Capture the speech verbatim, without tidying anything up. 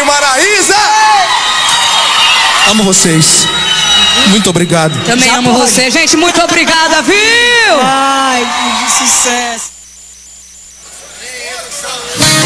Maraísa! Amo vocês. Muito obrigado. Também amo você, gente. Muito obrigada, viu? Ai,